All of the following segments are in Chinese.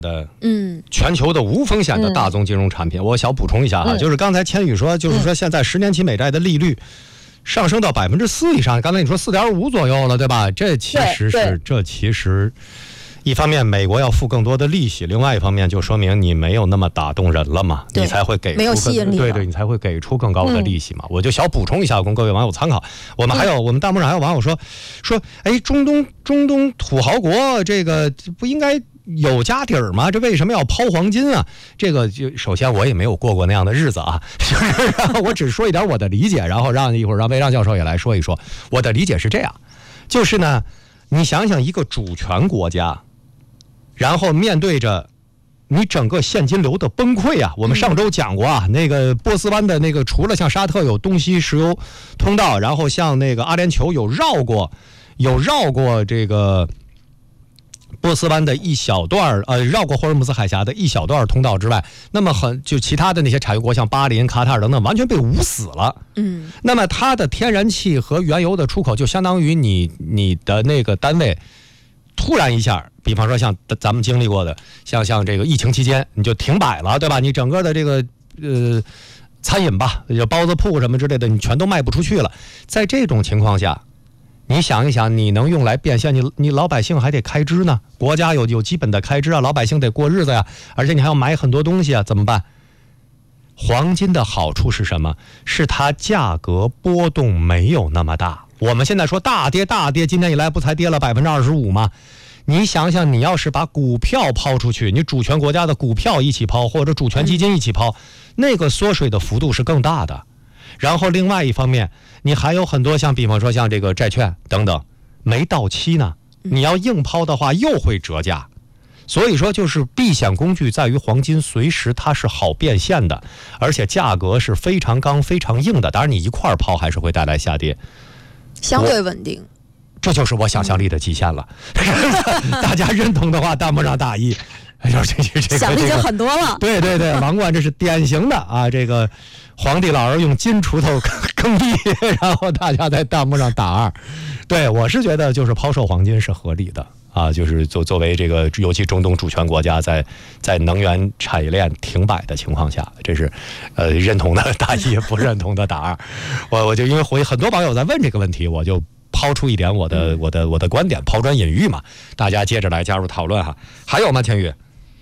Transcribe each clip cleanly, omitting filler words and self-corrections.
的全球的无风险的大宗金融产品。我想补充一下就是刚才千羽说，就是说现在10年期美债的利率上升到4%以上，刚才你说4.5%左右了，对吧？这其实一方面美国要付更多的利息，另外一方面就说明你没有那么打动人了嘛，你才会给出没有吸引力， 对，你才会给出更高的利息嘛。我就小补充一下，供各位网友参考。我们弹幕上还有网友说，哎，中东土豪国这个不应该有家底儿吗？这为什么要抛黄金啊？这个就首先我也没有过那样的日子啊，我只说一点我的理解，然后一会儿让魏让教授也来说一说。我的理解是这样，就是呢，你想想一个主权国家，然后面对着你整个现金流的崩溃啊，我们上周讲过啊，那个波斯湾的那个除了像沙特有东西石油通道，然后像那个阿联酋有绕过这个波斯湾的一小段绕过霍尔木兹海峡的一小段通道之外，那么就其他的那些产油国像巴林、卡塔尔等等，完全被捂死了。那么它的天然气和原油的出口就相当于你的那个单位突然一下，比方说像咱们经历过的，像这个疫情期间你就停摆了，对吧？你整个的这个餐饮吧，就包子铺什么之类的，你全都卖不出去了。在这种情况下，你想一想，你能用来变现，你老百姓还得开支呢，国家有基本的开支啊，老百姓得过日子呀，而且你还要买很多东西啊，怎么办？黄金的好处是什么？是它价格波动没有那么大。我们现在说大跌，今天以来不才跌了25%吗？你想想，你要是把股票抛出去，你主权国家的股票一起抛，或者主权基金一起抛，那个缩水的幅度是更大的。然后另外一方面，你还有很多比方说像这个债券等等没到期呢，你要硬抛的话又会折价。所以说就是避险工具在于黄金随时它是好变现的，而且价格是非常刚非常硬的，当然你一块抛还是会带来下跌， 相对稳定。 这就是我想象力的极限了。大家认同的话弹幕上打1。 想的已经很多了。 对，王冠这是典型的啊，这个皇帝老儿用金锄头耕地，然后大家在弹幕上打2。对，我是觉得就是抛售黄金是合理的啊，就是作为这个尤其中东主权国家在能源产业链停摆的情况下，这是认同的打1，不认同的打2。我就因为很多网友在问这个问题，我就抛出一点我的观点，抛砖引玉嘛，大家接着来加入讨论哈。还有吗，千羽？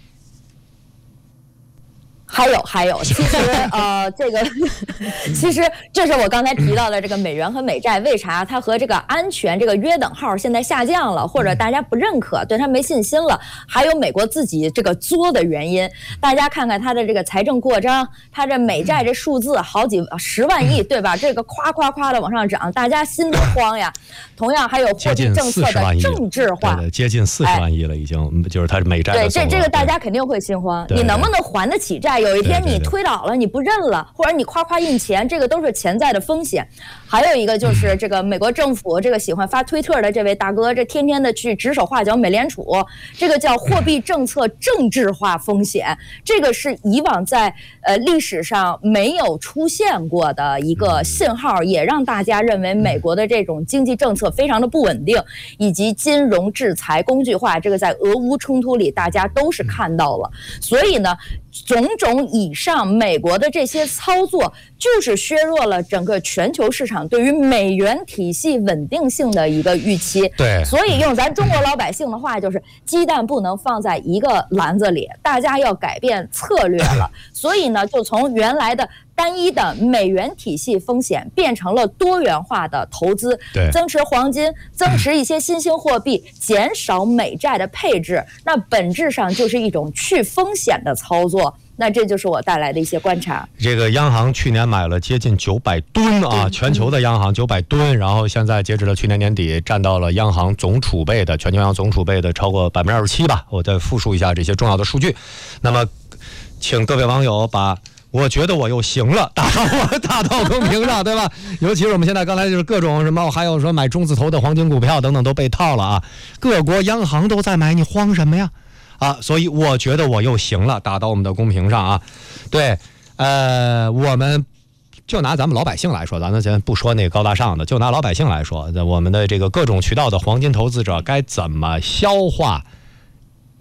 还有，其实这个其实这是我刚才提到的这个美元和美债为啥它和这个安全这个约等号现在下降了，或者大家不认可，对它没信心了，还有美国自己这个作的原因。大家看看它的这个财政过张，它这美债这数字好几10万亿，对吧？这个夸的往上涨，大家心都慌呀。同样还有货币政策的政治化， 对，接近40万亿了已经，就是它美债的对，这个大家肯定会心慌，你能不能还得起债？有一天你推倒了，你不认了，或者你夸印钱，这个都是潜在的风险。还有一个就是这个美国政府这个喜欢发推特的这位大哥，这天天的去指手画脚美联储，这个叫货币政策政治化风险，这个是以往在历史上没有出现过的一个信号，也让大家认为美国的这种经济政策非常的不稳定，以及金融制裁工具化，这个在俄乌冲突里大家都是看到了。所以呢，种种以上美国的这些操作，就是削弱了整个全球市场对于美元体系稳定性的一个预期。 对， 所以用咱中国老百姓的话，就是鸡蛋不能放在一个篮子里，大家要改变策略了。所以呢，就从原来的单一的美元体系风险变成了多元化的投资，增持黄金，增持一些新兴货币，减少美债的配置，那本质上就是一种去风险的操作。那这就是我带来的一些观察。 这个央行去年买了接近900吨啊，全球的央行900吨，然后现在截止到去年年底，占到了央行总储备的全球央行总储备的超过27%吧。我再复述一下这些重要的数据。那么，请各位网友把我觉得我又行了打到公屏上，对吧？尤其是我们现在刚才就是各种什么，还有说买中字头的黄金股票等等都被套了啊，各国央行都在买，你慌什么呀？啊，所以我觉得我又行了，打到我们的公屏上啊。对，我们就拿咱们老百姓来说，咱们先不说那个高大上的，就拿老百姓来说，我们的这个各种渠道的黄金投资者该怎么消化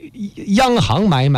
央行买